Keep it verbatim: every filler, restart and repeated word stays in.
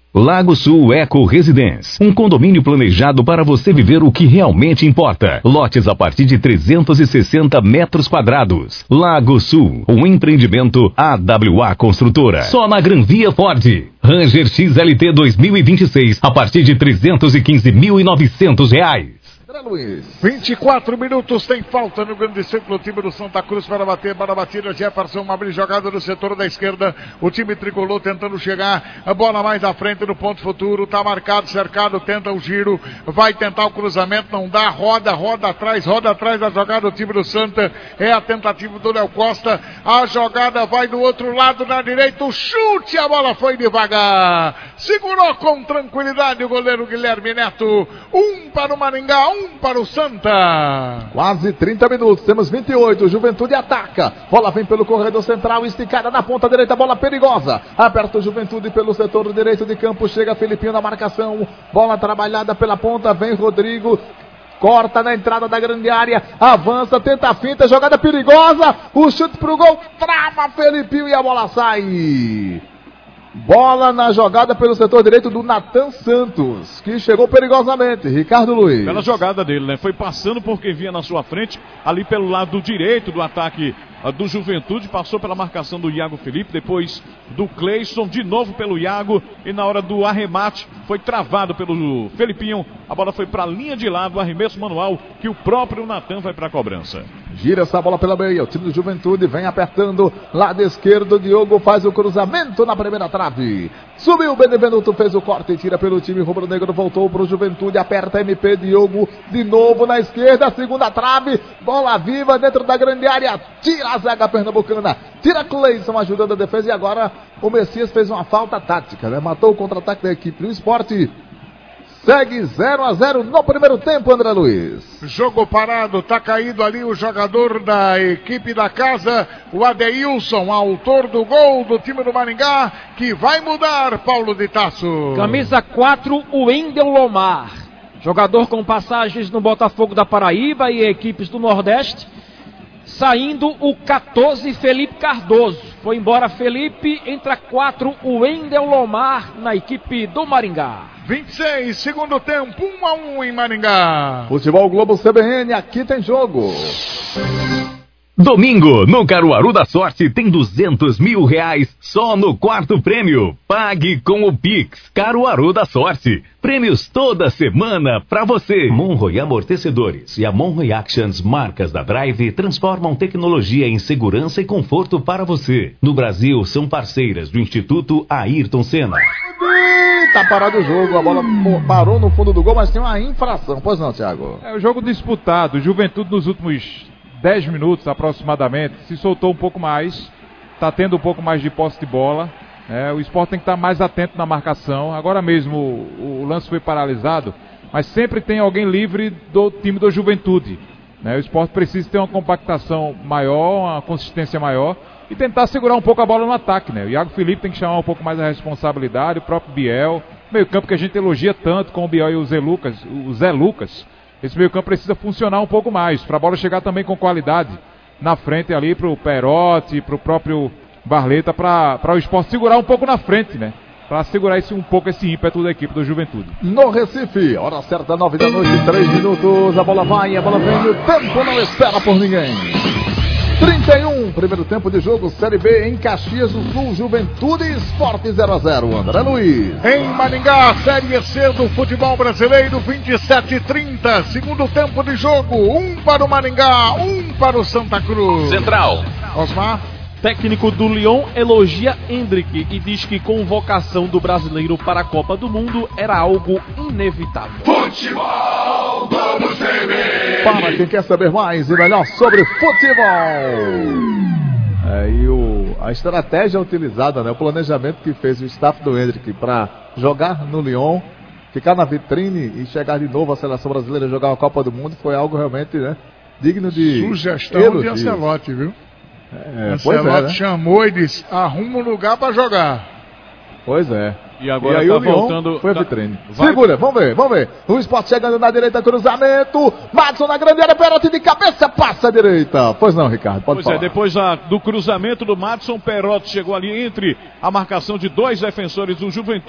Lago Sul Eco Residence, um condomínio planejado para você viver o que realmente importa. Lotes a partir de trezentos e sessenta metros quadrados. Lago Sul, um empreendimento A W A Construtora. Só na Gran Via Ford. Ranger X L T dois mil e vinte e seis a partir de trezentos e quinze mil e novecentos reais. Luiz. vinte e quatro minutos, tem falta no grande círculo, o time do Santa Cruz para bater, para bater a Jefferson, uma abre jogada no setor da esquerda, o time tricolor tentando chegar, a bola mais à frente no ponto futuro, tá marcado, cercado, tenta o giro, vai tentar o cruzamento, não dá, roda, roda atrás, roda atrás da jogada do time do Santa, é a tentativa do Léo Costa, a jogada vai do outro lado, na direita, o chute, a bola foi devagar, segurou com tranquilidade o goleiro Guilherme Neto, um para o Maringá, um para o Santa. Quase trinta minutos, temos vinte e oito, Juventude ataca, bola vem pelo corredor central, esticada na ponta direita, bola perigosa, aperta o Juventude pelo setor direito de campo, chega Felipinho na marcação, bola trabalhada pela ponta, vem Rodrigo, corta na entrada da grande área, avança, tenta a finta, jogada perigosa, o chute pro gol, trava Felipinho e a bola sai. Bola na jogada pelo setor direito do Nathan Santos, que chegou perigosamente. Ricardo Luiz. Pela jogada dele, né? Foi passando porque vinha na sua frente, ali pelo lado direito do ataque uh, do Juventude, passou pela marcação do Iago Felipe, depois do Cleison, de novo pelo Iago, e na hora do arremate foi travado pelo Felipinho. A bola foi para a linha de lado, arremesso manual, que o próprio Nathan vai para a cobrança. Gira essa bola pela meia, o time do Juventude vem apertando, lado esquerdo, Diogo faz o cruzamento na primeira trave, subiu o Benevenuto, fez o corte, tira pelo time rubro-negro, voltou para o Juventude, aperta M P, Diogo de novo na esquerda, segunda trave, bola viva dentro da grande área, tira a zaga pernambucana, tira Cleison ajudando a defesa, e agora o Messias fez uma falta tática, né? Matou o contra-ataque da equipe do Sport. Segue zero a zero no primeiro tempo, André Luiz. Jogo parado, tá caído ali o jogador da equipe da casa, o Adeilson, autor do gol do time do Maringá, que vai mudar, Paulo de Tasso. Camisa quatro, o Wendel Lomar, jogador com passagens no Botafogo da Paraíba e equipes do Nordeste. Saindo o quatorze, Felipe Cardoso. Foi embora Felipe, entra quatro, o Wendel Lomar na equipe do Maringá. vinte e seis, segundo tempo, um a um em Maringá. Futebol Globo C B N, aqui tem jogo. Domingo, no Caruaru da Sorte, tem duzentos mil reais só no quarto prêmio. Pague com o Pix Caruaru da Sorte. Prêmios toda semana pra você. Monroe Amortecedores e a Monroe Actions, marcas da Drive, transformam tecnologia em segurança e conforto para você. No Brasil, são parceiras do Instituto Ayrton Senna. Tá parado o jogo, a bola parou no fundo do gol, mas tem uma infração. Pois não, Thiago? É o jogo disputado. Juventude nos últimos dez minutos aproximadamente se soltou um pouco mais, está tendo um pouco mais de posse de bola, é, o Sport tem que estar mais atento na marcação. Agora mesmo o, o lance foi paralisado, mas sempre tem alguém livre do time do Juventude, né? O Sport precisa ter uma compactação maior, uma consistência maior e tentar segurar um pouco a bola no ataque, né? O Iago Felipe tem que chamar um pouco mais a responsabilidade, o próprio Biel, meio campo que a gente elogia tanto com o Biel e o Zé Lucas, o Zé Lucas. Esse meio campo precisa funcionar um pouco mais, para a bola chegar também com qualidade na frente ali, para o Perotti, para o próprio Barleta, para o Sport segurar um pouco na frente, né? Para segurar esse, um pouco esse ímpeto da equipe do Juventude. No Recife, hora certa, nove da noite, três minutos, a bola vai, a bola vem, o tempo não espera por ninguém. trinta e um, primeiro tempo de jogo, Série B em Caxias do Sul, Juventude e Sport zero a zero, André Luiz. Em Maringá, Série C do futebol brasileiro, vinte e sete e trinta, segundo tempo de jogo, um para o Maringá, um para o Santa Cruz. Central. Osmar. Técnico do Lyon elogia Hendrick e diz que convocação do brasileiro para a Copa do Mundo era algo inevitável. Futebol Globo C B N. Para quem quer saber mais e melhor sobre futebol. É, e o, a estratégia utilizada, né, o planejamento que fez o staff do Hendrick para jogar no Lyon, ficar na vitrine e chegar de novo à seleção brasileira e jogar a Copa do Mundo foi algo realmente, né, digno de sugestão elogio. de Ancelotti, viu? É, Ancelotti é, né? chamou e disse, arruma um lugar para jogar. Pois é. E agora e aí tá o Lyon voltando... foi a tá... vitrine. Vai... Segura, vamos ver, vamos ver. O Sport chegando na direita, cruzamento. Madison na grande área, Perotti de cabeça, passa à direita. Pois não, Ricardo, pode pois falar. é, depois da, do cruzamento do Madison, Perotti chegou ali entre a marcação de dois defensores do Juventude.